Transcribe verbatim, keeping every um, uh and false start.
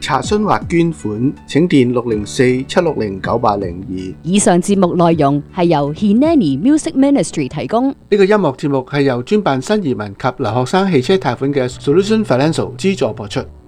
查詢或捐款請電六零四七六零九八零二。 以上節目內容係由 Hineni Music Ministry 提供。 呢個音樂節目係由專辦新移民及留學生汽車貸款嘅 Solution Financial 資助播出。